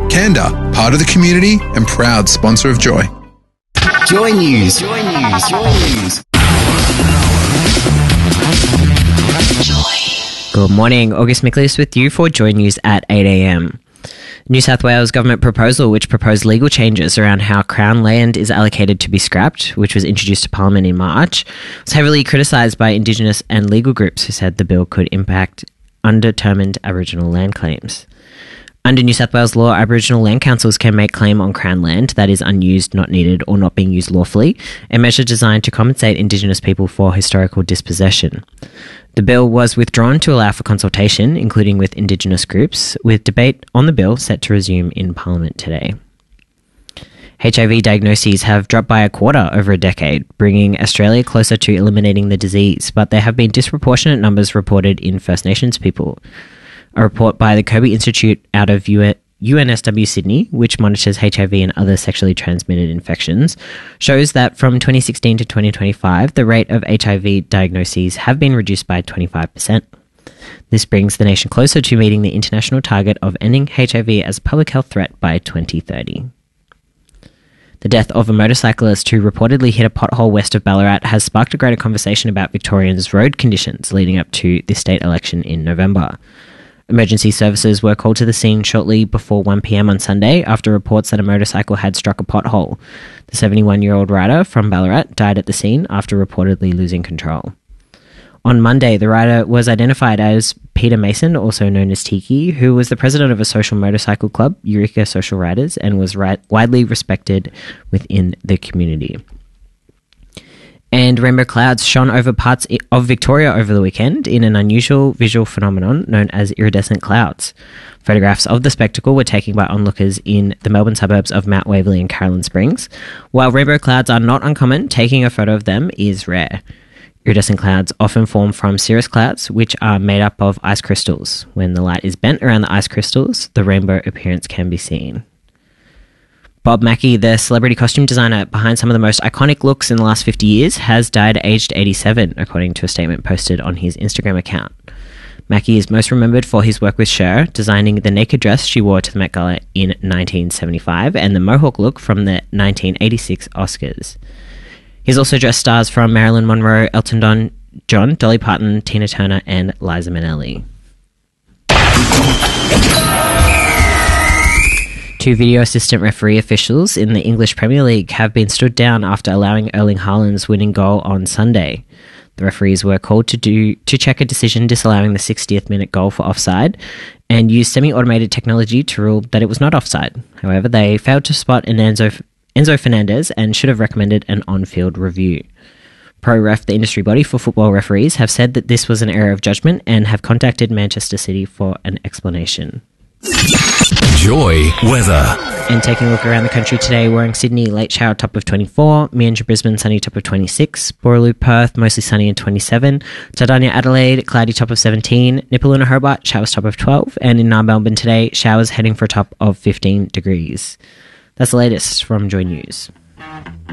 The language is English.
Kanda, part of the community and proud sponsor of Joy. Joy News. Joy News. Joy News. Good morning, August Miklis with you for Joy News at 8 a.m. New South Wales government proposal which proposed legal changes around how Crown land is allocated to be scrapped, which was introduced to Parliament in March, was heavily criticised by Indigenous and legal groups who said the bill could impact undetermined Aboriginal land claims. Under New South Wales law, Aboriginal land councils can make claim on Crown land that is unused, not needed, or not being used lawfully, a measure designed to compensate Indigenous people for historical dispossession. The bill was withdrawn to allow for consultation, including with Indigenous groups, with debate on the bill set to resume in Parliament today. HIV diagnoses have dropped by a quarter over a decade, bringing Australia closer to eliminating the disease, but there have been disproportionate numbers reported in First Nations people. A report by the Kirby Institute out of UNSW Sydney, which monitors HIV and other sexually transmitted infections, shows that from 2016 to 2025, the rate of HIV diagnoses have been reduced by 25%. This brings the nation closer to meeting the international target of ending HIV as a public health threat by 2030. The death of a motorcyclist who reportedly hit a pothole west of Ballarat has sparked a greater conversation about Victorians' road conditions leading up to the state election in November. Emergency services were called to the scene shortly before 1 p.m. on Sunday after reports that a motorcycle had struck a pothole. The 71-year-old rider from Ballarat died at the scene after reportedly losing control. On Monday, the rider was identified as Peter Mason, also known as Tiki, who was the president of a social motorcycle club, Eureka Social Riders, and was widely respected within the community. And rainbow clouds shone over parts of Victoria over the weekend in an unusual visual phenomenon known as iridescent clouds. Photographs of the spectacle were taken by onlookers in the Melbourne suburbs of Mount Waverley and Caroline Springs. While rainbow clouds are not uncommon, taking a photo of them is rare. Iridescent clouds often form from cirrus clouds, which are made up of ice crystals. When the light is bent around the ice crystals, the rainbow appearance can be seen. Bob Mackie, the celebrity costume designer behind some of the most iconic looks in the last 50 years, has died aged 87, according to a statement posted on his Instagram account. Mackie is most remembered for his work with Cher, designing the naked dress she wore to the Met Gala in 1975 and the mohawk look from the 1986 Oscars. He's also dressed stars from Marilyn Monroe, Elton John, Dolly Parton, Tina Turner, and Liza Minnelli. Two video assistant referee officials in the English Premier League have been stood down after allowing Erling Haaland's winning goal on Sunday. The referees were called to check a decision disallowing the 60th minute goal for offside and used semi-automated technology to rule that it was not offside. However, they failed to spot an Enzo Fernandez and should have recommended an on-field review. ProRef, the industry body for football referees, have said that this was an error of judgment and have contacted Manchester City for an explanation. Joy weather. And taking a look around the country today, we're in Sydney, late shower, top of 24, Meandra, Brisbane, sunny, top of 26, Boorloo, Perth, mostly sunny and 27, Tardania, Adelaide, cloudy, top of 17, Nipaluna, Hobart, showers, top of 12, and in Melbourne today, showers heading for a top of 15 degrees. That's the latest from Joy News.